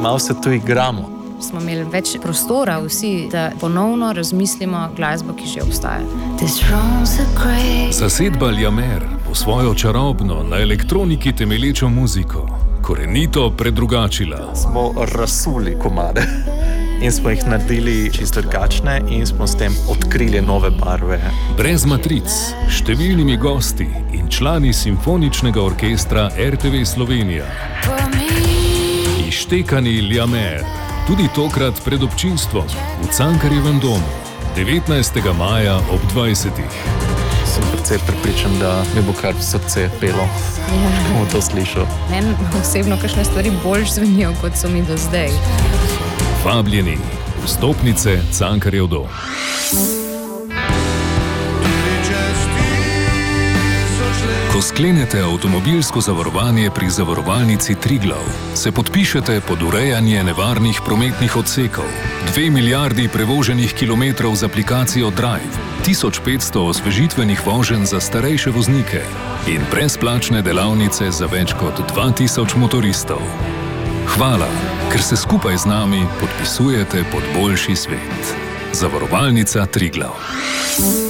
malo se tu igramo. Smo imeli več prostora vsi, da ponovno razmislimo glasbo, ki že obstaja. Zasedba Ljamer bo svojo čarobno, na elektroniki temelječo muziko korenito predrugačila. Smo razsuli komade in smo jih naredili čisto drugačne in smo s tem odkrili nove barve. Brez matric, številnimi gosti in člani simfoničnega orkestra RTV Slovenija. Ištekani Ljamer, tudi tokrat pred občinstvom v Cankarjevem domu, 19. maja ob 20. Sem precej prepričan, da mi bo kar srce pelo, ko bom to slišal. Meni osebno kakšne stvari bolj zvenijo, kot so mi do zdaj. Vabljeni, vstopnice Cankarjev dom. Ko sklenete avtomobilsko zavarovanje pri zavarovalnici Triglav, se podpišete pod urejanje nevarnih prometnih odsekov, 2 milijardi prevoženih kilometrov z aplikacijo Drive, 1500 osvežitvenih voženj za starejše voznike in brezplačne delavnice za več kot 2000 motoristov. Hvala, ker se skupaj z nami podpisujete pod boljši svet. Zavarovalnica Triglav.